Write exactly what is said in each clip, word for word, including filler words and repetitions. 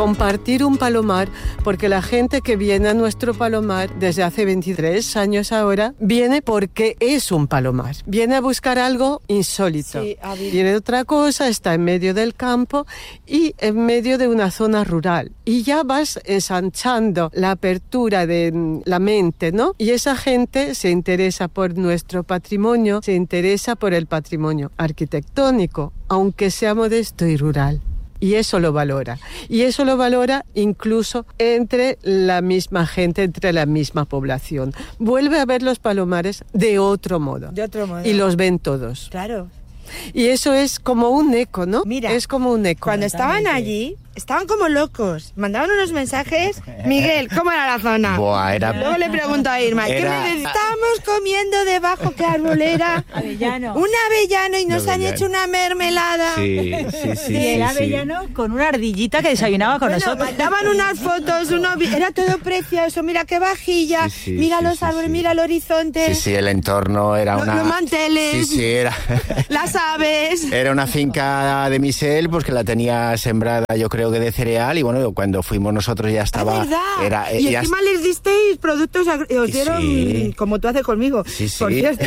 compartir un palomar, porque la gente que viene a nuestro palomar desde hace veintitrés años ahora, viene porque es un palomar. Viene a buscar algo insólito. Sí, viene otra cosa, está en medio del campo y en medio de una zona rural. Y ya vas ensanchando la apertura de la mente, ¿no? Y esa gente se interesa por nuestro patrimonio, se interesa por el patrimonio arquitectónico, aunque sea modesto y rural. Y eso lo valora. Y eso lo valora incluso entre la misma gente, entre la misma población. Vuelve a ver los palomares de otro modo. De otro modo. Y los ven todos. Claro. Y eso es como un eco, ¿no? Mira, es como un eco. Cuando estaban allí, estaban como locos. Mandaban unos mensajes. Miguel, ¿cómo era la zona? Buah, era... Luego le pregunto a Irma, era... ¿qué me decís? Estábamos comiendo debajo, ¿qué árbol era? Avellano. Un avellano y nos avellano. han hecho una mermelada. Sí, sí, sí. Y el sí, avellano sí. con una ardillita que desayunaba con bueno, nosotros. mandaban unas fotos, uno... era todo precioso. Mira qué vajilla, Sí, sí, mira sí, los sí, árboles, sí. mira el horizonte. Sí, sí, el entorno era Los, una... los manteles. Sí, sí, era... Las aves. Era una finca de Misel, pues que la tenía sembrada, yo creo que de cereal, y bueno, cuando fuimos nosotros ya estaba... Es verdad. Era, y ya encima est... les disteis productos, agr... os dieron, sí. como tú haces conmigo, Sí, sí. por cierto.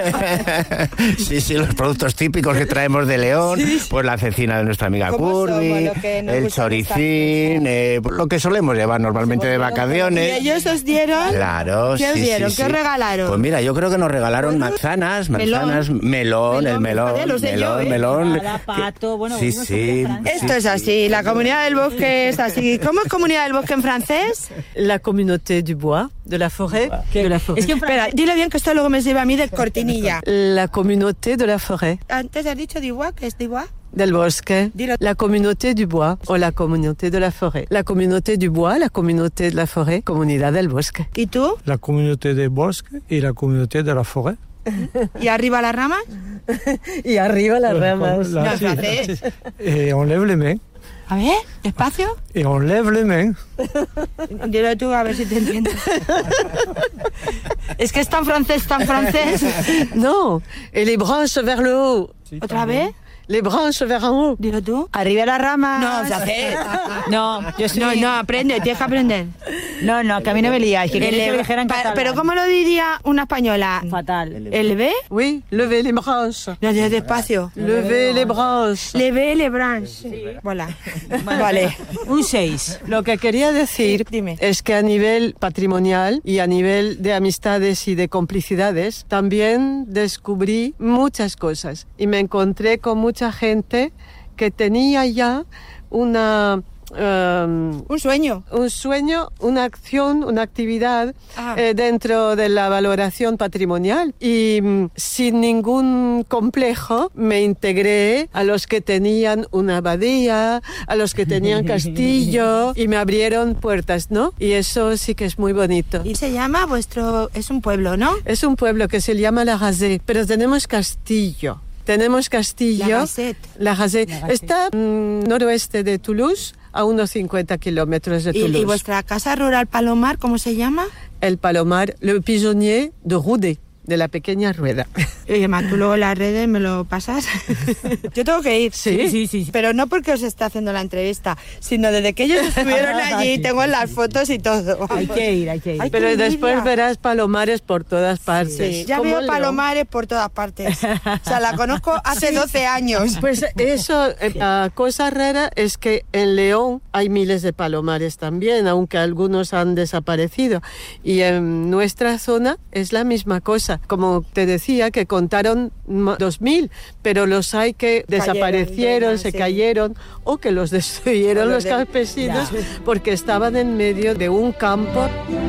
sí, sí, los productos típicos que traemos de León, sí, sí. Pues la cecina de nuestra amiga Curvi, el choricín, eh, lo que solemos llevar normalmente de vacaciones. ¿Y ellos os dieron? Claro, ¿Qué os sí, dieron? sí, ¿Qué sí. os regalaron? Pues mira, yo creo que nos regalaron manzanas, manzanas, melón, melón, el melón, melón, yo, ¿eh? melón. Pato, bueno, sí, sí. Esto es así, la comunidad del bosque es así. ¿Cómo es comunidad del bosque en francés? La communauté du bois, de la forêt. De la forêt. Es que en Espera, dile bien que esto luego me sirve a mí de cortinilla. La communauté de la forêt. Antes has dicho du bois, ¿qué es du bois? Del bosque. Dilo. La communauté du bois o la communauté de la forêt. La communauté du bois, la communauté de la forêt, comunidad del bosque. ¿Y tú? La communauté del bosque y la communauté de la forêt. ¿Y arriba las ramas? Y arriba las ramas. La, no, francés. Et on lève les mains. A ver, despacio. Et on lève les mains. Dilo tú a ver si te entiendo. Es que es tan francés, tan francés. No, et les branches vers le haut. ¿Otra vez? Les branches vers en haut. Dilo tú. Arriba la rama. No, francés. No, yo soy... No, no, aprende, tienes que aprender. No, no, que a mí no me lías. Que El que le... dijera en pa, catalán. pero ¿cómo lo diría una española? Fatal. ¿El B? Oui, levez les branches. No, ya despacio. Levez les branches. Levez les branches. Sí. Voilà. Vale. Un seis. Lo que quería decir sí, dime. es que a nivel patrimonial y a nivel de amistades y de complicidades también descubrí muchas cosas y me encontré con mucha gente que tenía ya una... Um, un sueño. Un sueño, una acción, una actividad ah. eh, dentro de la valoración patrimonial. Y mm, sin ningún complejo me integré a los que tenían una abadía, a los que tenían castillo y me abrieron puertas, ¿no? Y eso sí que es muy bonito. Y se llama vuestro... es un pueblo, ¿no? Es un pueblo que se llama La Rasée, pero tenemos castillo. Tenemos castillo. La Rasée. La Rasée. Está mm, noroeste de Toulouse, a unos cincuenta kilómetros de Toulouse. ¿Y, ¿Y vuestra casa rural Palomar, cómo se llama? El Palomar, le pigeonnier de Roudet, de la pequeña rueda. Oye, ma, tú luego las redes me lo pasas. Yo tengo que ir. ¿Sí? Sí, sí, sí. Pero no porque os esté haciendo la entrevista, sino desde que ellos estuvieron allí, tengo las fotos y todo. Hay que ir, hay que ir. Ay, pero qué después envidia. Verás palomares por todas partes. Sí, ya Como veo León. palomares por todas partes. O sea, la conozco hace sí. doce años. Pues eso, la cosa rara es que en León hay miles de palomares también, aunque algunos han desaparecido. Y en nuestra zona es la misma cosa. Como te decía, que contaron dos mil, pero los hay que desaparecieron, cayeron, se sí. cayeron, o que los destruyeron los, los de... campesinos ya. Porque estaban en medio de un campo.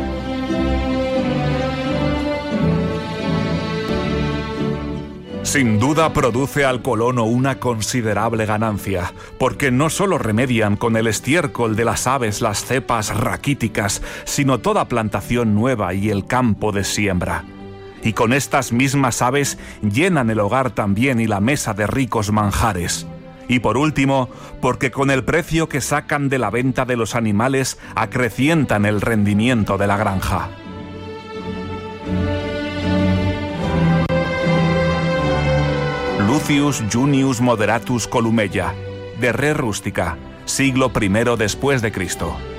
Sin duda produce al colono una considerable ganancia, porque no solo remedian con el estiércol de las aves las cepas raquíticas, sino toda plantación nueva y el campo de siembra. Y con estas mismas aves llenan el hogar también y la mesa de ricos manjares. Y por último, porque con el precio que sacan de la venta de los animales acrecientan el rendimiento de la granja. Lucius Junius Moderatus Columella, de Re Rústica, siglo primero después de Cristo.